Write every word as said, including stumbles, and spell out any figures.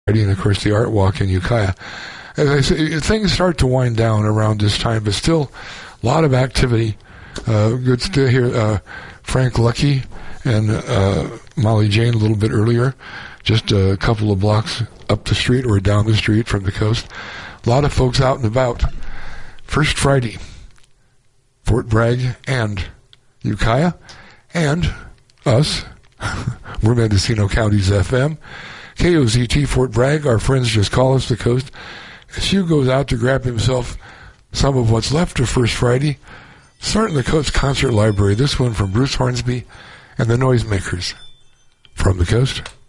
and, of course, the Art Walk in Ukiah. As I say, things start to wind down around this time, but still a lot of activity. Uh, good to hear uh, Frank Lucky and uh, Molly Jane a little bit earlier, just a couple of blocks up the street or down the street from the coast. A lot of folks out and about. First Friday, Fort Bragg and Ukiah, and us. We're Mendocino County's F M. K O Z T Fort Bragg, our friends just call us the coast. As Hugh goes out to grab himself some of what's left of First Friday, starting the Coast Concert Library, this one from Bruce Hornsby and the Noisemakers from the coast.